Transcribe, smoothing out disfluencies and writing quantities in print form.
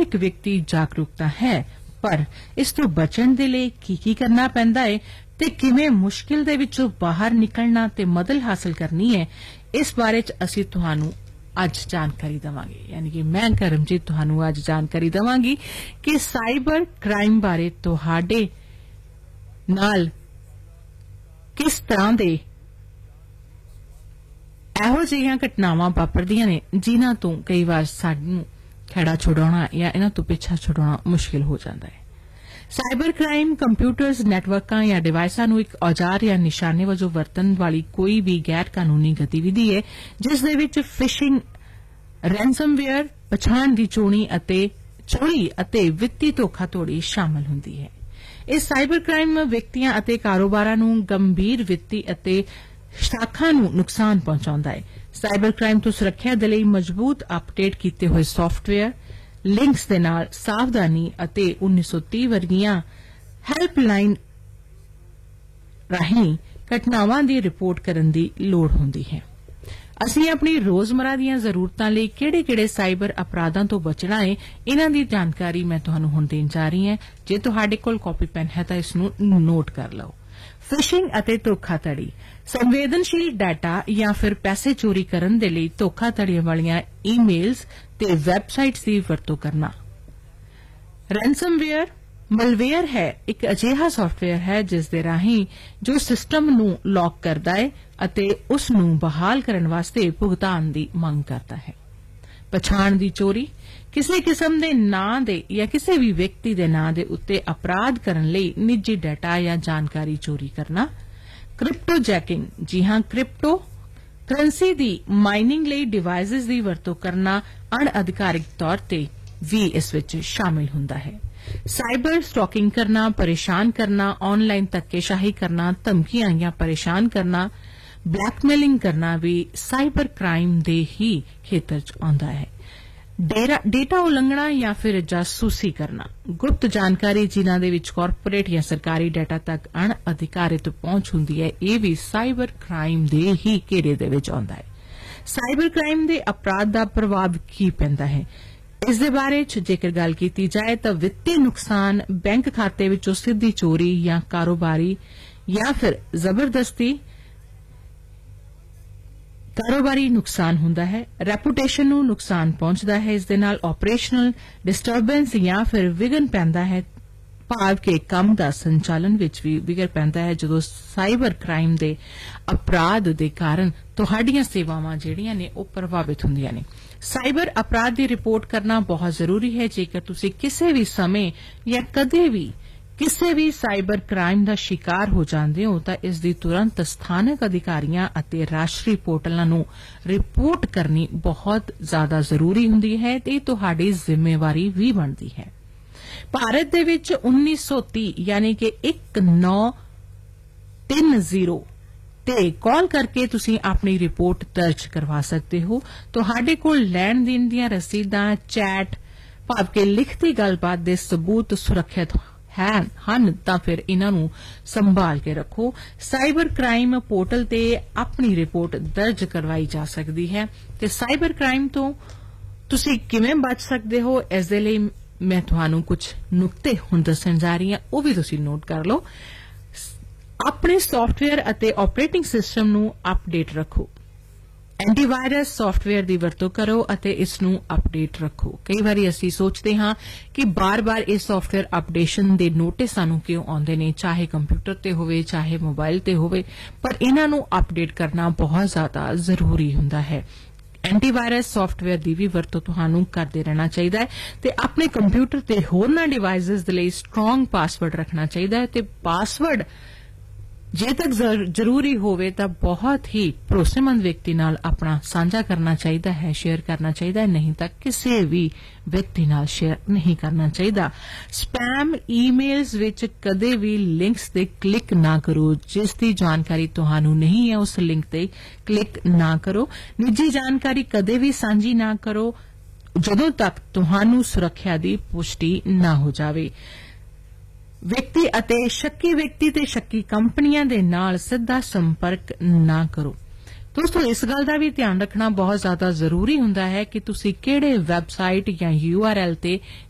ਇੱਕ ਵਿਅਕਤੀ ਜਾਗਰੂਕ ਤਾਂ ਹੈ, ਪਰ ਇਸ ਤੋਂ ਬਚਣ ਦੇ ਲਈ ਕੀ ਕਰਨਾ ਪੈਂਦਾ ਹੈ ਤੇ ਕਿਵੇਂ ਮੁਸ਼ਕਿਲ ਦੇ ਵਿੱਚੋਂ ਬਾਹਰ ਨਿਕਲਣਾ ਤੇ ਮਦਦ ਹਾਸਲ ਕਰਨੀ ਹੈ, ਇਸ ਬਾਰੇ ਚ ਅਸੀਂ ਤੁਹਾਨੂੰ ਅੱਜ ਜਾਣਕਾਰੀ ਦੇਵਾਂਗੇ। ਯਾਨੀ ਕਿ ਮੈਂ ਕਰਮਜੀਤ ਤੁਹਾਨੂੰ ਅੱਜ ਜਾਣਕਾਰੀ ਦੇਵਾਂਗੀ ਕਿ ਸਾਈਬਰ ਕ੍ਰਾਈਮ ਬਾਰੇ ਤੁਹਾਡੇ ਨਾਲ ਕਿਸ ਤਰ੍ਹਾਂ ਦੇ ਇਹੋ ਜਿਹੀਆਂ ਘਟਨਾਵਾਂ ਵਾਪਰਦੀਆਂ ਨੇ ਜਿਨ੍ਹਾਂ ਤੋਂ ਕਈ ਵਾਰ ਸਾਨੂੰ ਖਹਿੜਾ ਛੁਡਾਉਣਾ ਜਾਂ ਇਹਨਾਂ ਤੋਂ ਪਿੱਛਾ ਛੁਡਾਉਣਾ ਮੁਸ਼ਕਿਲ ਹੋ ਜਾਂਦਾ ਹੈ। ਸਾਈਬਰ ਕ੍ਰਾਈਮ ਕੰਪਿਊਟਰਸ, ਨੈਟਵਰਕਾਂ ਜਾਂ ਡਿਵਾਈਸਾਂ ਨੂੰ ਇੱਕ ਔਜ਼ਾਰ ਜਾਂ ਨਿਸ਼ਾਨੇ ਵਜੋਂ ਵਰਤਣ ਵਾਲੀ ਕੋਈ ਵੀ ਗੈਰ ਕਾਨੂੰਨੀ ਗਤੀਵਿਧੀ ਹੈ ਜਿਸ ਦੇ ਵਿੱਚ ਫਿਸ਼ਿੰਗ, ਰੈਂਸਮਵੇਅਰ, ਪਛਾਣ ਦੀ ਚੋਰੀ ਅਤੇ ਵਿੱਤੀ ਧੋਖਾਧੜੀ ਸ਼ਾਮਲ ਹੁੰਦੀ ਹੈ। ਇਸ ਸਾਈਬਰ ਕ੍ਰਾਈਮ ਵਿਅਕਤੀਆਂ ਅਤੇ ਕਾਰੋਬਾਰਾਂ ਨੂੰ ਗੰਭੀਰ ਵਿੱਤੀ ਅਤੇ ਸ਼ਾਖਾ ਨੂੰ ਨੁਕਸਾਨ ਪਹੁੰਚਾਉਂਦਾ ਹੈ। ਸਾਈਬਰ ਕ੍ਰਾਈਮ ਤੋਂ ਸੁਰੱਖਿਆ ਦੇ ਲਈ ਮਜ਼ਬੂਤ ਅਪਡੇਟ ਕੀਤੇ ਹੋਏ ਸਾਫਟਵੇਅਰ, ਲਿੰਕਸ ਦੇ ਨਾਲ ਸਾਵਧਾਨੀ ਅਤੇ 1930 ਵਰਗੀਆਂ ਹੈਲਪਲਾਈਨ ਰਾਹੀਂ ਘਟਨਾਵਾਂ ਦੀ ਰਿਪੋਰਟ ਕਰਨ ਦੀ ਲੋੜ ਹੁੰਦੀ ਹੈ। ਅਸੀਂ ਆਪਣੀ ਰੋਜ਼ਮਰਾ ਦੀਆਂ ਜ਼ਰੂਰਤਾਂ ਲਈ ਕਿਹੜੇ-ਕਿਹੜੇ ਸਾਈਬਰ ਅਪਰਾਧਾਂ ਤੋਂ ਬਚਣਾ ਹੈ, ਇਹਨਾਂ ਦੀ ਜਾਣਕਾਰੀ ਮੈਂ ਤੁਹਾਨੂੰ ਹੁਣ ਦੇਣ ਜਾ ਰਹੀ ਹਾਂ। ਜੇ ਤੁਹਾਡੇ ਕੋਲ ਕਾਪੀ ਪੈਨ ਹੈ ਤਾਂ ਇਸ ਨੂੰ ਨੋਟ ਕਰ ਲਓ। ਫਿਸ਼ਿੰਗ ਅਤੇ ਧੋਖਾਧੜੀ, ਸੰਵੇਦਨਸ਼ੀਲ ਡਾਟਾ ਜਾਂ ਫਿਰ ਪੈਸੇ ਚੋਰੀ ਕਰਨ ਦੇ ਲਈ ਧੋਖਾਧੜੀ ਵਾਲੀਆਂ ਈਮੇਲਸ ਤੇ ਵੈਬਸਾਈਟਸ ਦੀ ਵਰਤੋਂ ਕਰਨਾ। ਰੈਂਸਮਵੇਅਰ ਮਲਵੇਅਰ ਹੈ, ਇੱਕ ਅਜਿਹਾ ਸਾਫਟਵੇਅਰ ਹੈ ਜਿਸ ਦੇ ਰਾਹੀਂ ਜੋ ਸਿਸਟਮ ਨੂੰ ਲੌਕ ਕਰਦਾ ਹੈ ਅਤੇ ਉਸ ਨੂੰ ਬਹਾਲ ਕਰਨ ਵਾਸਤੇ ਭੁਗਤਾਨ ਦੀ ਮੰਗ ਕਰਦਾ ਹੈ। ਪਛਾਣ ਦੀ ਚੋਰੀ, ਕਿਸੇ ਕਿਸਮ ਦੇ ਨਾਂ ਦੇ ਜਾਂ ਕਿਸੇ ਵੀ ਵਿਅਕਤੀ ਦੇ ਨਾਂ ਦੇ ਉੱਤੇ ਅਪਰਾਧ ਕਰਨ ਲਈ ਨਿੱਜੀ ਡਾਟਾ ਜਾਂ ਜਾਣਕਾਰੀ ਚੋਰੀ ਕਰਨਾ। ਕ੍ਰਿਪਟੋ ਜੈਕਿੰਗ, ਜੀ ਹਾਂ, ਕ੍ਰਿਪਟੋ ਕਰੰਸੀ ਦੀ ਮਾਈਨਿੰਗ ਲਈ ਡਿਵਾਈਸਿਸ ਦੀ ਵਰਤੋਂ ਕਰਨਾ ਅਣਅਧਿਕਾਰਿਤ ਤੌਰ ਤੇ ਵੀ ਇਸ ਵਿੱਚ ਸ਼ਾਮਿਲ ਹੁੰਦਾ ਹੈ। ਸਾਈਬਰ ਸਟਾਕਿੰਗ ਕਰਨਾ, ਪਰੇਸ਼ਾਨ ਕਰਨਾ, ਆਨਲਾਈਨ ਧੱਕੇਸ਼ਾਹੀ ਕਰਨਾ, ਧਮਕੀਆਂ ਜਾਂ ਪਰੇਸ਼ਾਨ ਕਰਨਾ, ਬਲੈਕਮੇਲਿੰਗ ਕਰਨਾ ਵੀ ਸਾਈਬਰ ਕ੍ਰਾਈਮ ਦੇ ਹੀ ਖੇਤਰ ਚ ਆਉਂਦਾ ਹੈ। ਡੇਟਾ ਉਲੰਘਣਾ ਜਾਂ ਫਿਰ ਜਾਸੂਸੀ ਕਰਨਾ, ਗੁਪਤ ਜਾਣਕਾਰੀ ਜਿਨ੍ਹਾਂ ਦੇ ਵਿੱਚ ਕਾਰਪੋਰੇਟ ਜਾਂ ਸਰਕਾਰੀ ਡਾਟਾ ਤੱਕ ਅਣਅਧਿਕਾਰਿਤ ਪਹੁੰਚ ਹੁੰਦੀ ਹੈ, ਇਹ ਵੀ ਸਾਈਬਰ ਕ੍ਰਾਈਮ ਦੇ ਹੀ ਘੇਰੇ ਦੇ ਵਿੱਚ ਆਉਂਦਾ ਹੈ। ਸਾਈਬਰ ਕ੍ਰਾਈਮ ਦੇ ਅਪਰਾਧ ਦਾ ਪ੍ਰਭਾਵ ਕੀ ਪੈਂਦਾ ਹੈ, ਇਸ ਦੇ ਬਾਰੇ ਚ ਜੇਕਰ ਗੱਲ ਕੀਤੀ ਜਾਏ ਤਾਂ ਵਿੱਤੀ ਨੁਕਸਾਨ, ਬੈਂਕ ਖਾਤੇ ਵਿੱਚੋਂ ਸਿੱਧੀ ਚੋਰੀ ਜਾਂ ਕਾਰੋਬਾਰੀ ਨੁਕਸਾਨ ਹੁੰਦਾ ਹੈ। ਰੈਪੂਟੇਸ਼ਨ ਨੂੰ ਨੁਕਸਾਨ ਪਹੁੰਚਦਾ ਹੈ। ਇਸ ਦੇ ਨਾਲ ਆਪਰੇਸ਼ਨਲ ਡਿਸਟਰਬੈਂਸ ਜਾਂ ਫਿਰ ਵਿਘਨ ਪੈਂਦਾ ਹੈ, ਭਾਵ ਕਿ ਕੰਮ ਦਾ ਸੰਚਾਲਨ ਵਿੱਚ ਵੀ ਵਿਘਨ ਪੈਂਦਾ ਹੈ ਜਦੋਂ ਸਾਈਬਰ ਕ੍ਰਾਈਮ ਦੇ ਅਪਰਾਧ ਦੇ ਕਾਰਨ ਤੁਹਾਡੀਆਂ ਸੇਵਾਵਾਂ ਜਿਹੜੀਆਂ ਨੇ ਉਹ ਪ੍ਰਭਾਵਿਤ ਹੁੰਦੀਆਂ ਨੇ। ਸਾਈਬਰ ਅਪਰਾਧ ਦੀ ਰਿਪੋਰਟ ਕਰਨਾ ਬਹੁਤ ਜ਼ਰੂਰੀ ਹੈ। ਜੇਕਰ ਤੁਸੀਂ ਕਿਸੇ ਵੀ ਸਮੇਂ ਜਾਂ ਕਦੇ ਵੀ ਕਿਸੇ ਵੀ ਸਾਈਬਰ ਕ੍ਰਾਈਮ ਦਾ ਸ਼ਿਕਾਰ ਹੋ ਜਾਂਦੇ ਹੋ ਤਾਂ ਇਸ ਦੀ ਤੁਰੰਤ ਸਥਾਨਕ ਅਧਿਕਾਰੀਆਂ ਅਤੇ ਰਾਸ਼ਟਰੀ ਪੋਰਟਲਾਂ ਨੂੰ ਰਿਪੋਰਟ ਕਰਨੀ ਬਹੁਤ ਜ਼ਿਆਦਾ ਜ਼ਰੂਰੀ ਹੁੰਦੀ ਹੈ ਤੇ ਤੁਹਾਡੀ ਜ਼ਿੰਮੇਵਾਰੀ ਵੀ ਬਣਦੀ ਹੈ। ਭਾਰਤ ਦੇ ਵਿੱਚ 1930 ਯਾਨੀ ਕਿ 1930 ਤੇ ਕਾਲ ਕਰਕੇ ਤੁਸੀਂ ਆਪਣੀ ਰਿਪੋਰਟ ਦਰਜ ਕਰਵਾ ਸਕਦੇ ਹੋ। ਤੁਹਾਡੇ ਕੋਲ ਲੈਣ ਦੇਣ ਦੀਆਂ ਰਸੀਦਾਂ, ਚੈਟ ਭਾਵ ਕਿ ਲਿਖਤੀ ਗੱਲਬਾਤ ਦੇ ਸਬੂਤ ਸੁਰੱਖਿਅਤ ਹਨ ਤਾਂ ਫਿਰ ਇਹਨਾਂ ਨੂੰ ਸੰਭਾਲ ਕੇ ਰੱਖੋ। ਸਾਈਬਰ ਕ੍ਰਾਈਮ ਪੋਰਟਲ ਤੇ ਆਪਣੀ ਰਿਪੋਰਟ ਦਰਜ ਕਰਵਾਈ ਜਾ ਸਕਦੀ ਹੈ ਤੇ ਸਾਈਬਰ ਕ੍ਰਾਈਮ ਤੋਂ ਤੁਸੀਂ ਕਿਵੇਂ ਬਚ ਸਕਦੇ ਹੋ, ਇਸ ਦੇ ਲਈ ਮੈਂ ਤੁਹਾਨੂੰ ਕੁਝ ਨੁਕਤੇ ਹੁਣ ਦੱਸਣ ਜਾ ਰਹੀ ਹਾਂ, ਉਹ ਵੀ ਤੁਸੀਂ ਨੋਟ ਕਰ ਲਓ। ਆਪਣੇ ਸੌਫਟਵੇਅਰ ਅਤੇ ਆਪਰੇਟਿੰਗ ਸਿਸਟਮ ਨੂੰ ਅਪਡੇਟ ਰੱਖੋ। ਐਂਟੀਵਾਇਰਸ ਸੌਫਟਵੇਅਰ ਦੀ ਵਰਤੋਂ ਕਰੋ ਅਤੇ ਇਸ ਨੂੰ ਅਪਡੇਟ ਰੱਖੋ। ਕਈ ਵਾਰੀ ਅਸੀਂ ਸੋਚਦੇ ਹਾਂ ਕਿ ਬਾਰ-ਬਾਰ ਇਹ ਸੌਫਟਵੇਅਰ ਅਪਡੇਸ਼ਨ ਦੇ ਨੋਟਿਸ ਸਾਨੂੰ ਕਿਉਂ ਆਉਂਦੇ ਨੇ, ਚਾਹੇ ਕੰਪਿਊਟਰ ਤੇ ਹੋਵੇ ਚਾਹੇ ਮੋਬਾਈਲ ਤੇ ਹੋਵੇ, ਪਰ ਇਹਨਾਂ ਨੂੰ ਅਪਡੇਟ ਕਰਨਾ ਬਹੁਤ ਜ਼ਿਆਦਾ ਜ਼ਰੂਰੀ ਹੁੰਦਾ ਹੈ। ਐਂਟੀਵਾਇਰਸ ਸੌਫਟਵੇਅਰ ਦੀ ਵੀ ਵਰਤੋਂ ਤੁਹਾਨੂੰ ਕਰਦੇ ਰਹਿਣਾ ਚਾਹੀਦਾ ਹੈ ਤੇ ਆਪਣੇ ਕੰਪਿਊਟਰ ਤੇ ਹੋਰਨਾਂ ਡਿਵਾਈਸਿਸ ਦੇ ਲਈ ਸਟਰੋਂਗ ਪਾਸਵਰਡ ਰੱਖਣਾ ਚਾਹੀਦਾ ਹੈ ਤੇ ਪਾਸਵਰਡ ਜੇ ਤੱਕ ਜ਼ਰੂਰੀ ਹੋਵੇ ਤਾਂ ਬਹੁਤ ਹੀ ਭਰੋਸੇਮੰਦ ਵਿਅਕਤੀ ਨਾਲ ਆਪਣਾ ਸਾਂਝਾ ਕਰਨਾ ਚਾਹੀਦਾ ਹੈ, ਸ਼ੇਅਰ ਕਰਨਾ ਚਾਹੀਦਾ ਹੈ, ਨਹੀਂ ਤਾਂ ਕਿਸੇ ਵੀ ਵਿਅਕਤੀ ਨਾਲ ਸ਼ੇਅਰ ਨਹੀਂ ਕਰਨਾ ਚਾਹੀਦਾ। ਸਪੈਮ ਈਮੇਲਸ ਵਿੱਚ ਕਦੇ ਵੀ ਲਿੰਕਸ ਤੇ ਕਲਿੱਕ ਨਾ ਕਰੋ, ਜਿਸ ਦੀ ਜਾਣਕਾਰੀ ਤੁਹਾਨੂੰ ਨਹੀਂ ਹੈ ਉਸ ਲਿੰਕ ਤੇ ਕਲਿੱਕ ਨਾ ਕਰੋ। ਨਿੱਜੀ ਜਾਣਕਾਰੀ ਕਦੇ ਵੀ ਸਾਂਝੀ ਨਾ ਕਰੋ ਜਦੋਂ ਤੱਕ ਤੁਹਾਨੂੰ ਸੁਰੱਖਿਆ ਦੀ ਪੁਸ਼ਟੀ ਨਾ ਹੋ ਜਾਵੇ। ਵਿਅਕਤੀ ਅਤੇ ਸ਼ੱਕੀ ਕੰਪਨੀਆਂ ਦੇ ਨਾਲ ਸਿੱਧਾ ਸੰਪਰਕ ਨਾ ਕਰੋ। ਦੋਸਤੋ, ਇਸ ਗੱਲ ਦਾ ਵੀ ਧਿਆਨ ਰੱਖਣਾ ਬਹੁਤ ਜ਼ਿਆਦਾ ਜ਼ਰੂਰੀ ਹੁੰਦਾ ਹੈ ਕਿ ਤੁਸੀਂ ਕਿਹੜੇ ਵੈਬਸਾਈਟ ਜਾਂ URL ਤੇ